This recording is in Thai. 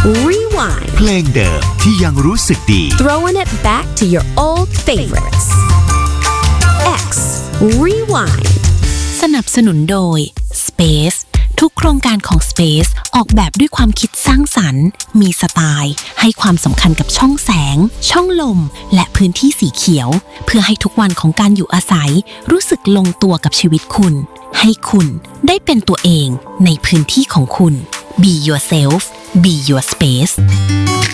Rewind เพลงเดิมที่ยังรู้สึกดี Throwing it back to your old favorites X Rewind สนับสนุนโดย Space ทุกโครงการของ Space ออกแบบด้วยความคิดสร้างสรรค์มีสไตล์ให้ความสำคัญกับช่องแสงช่องลมและพื้นที่สีเขียวเพื่อให้ทุกวันของการอยู่อาศัยรู้สึกลงตัวกับชีวิตคุณให้คุณได้เป็นตัวเองในพื้นที่ของคุณ Be yourself Be your space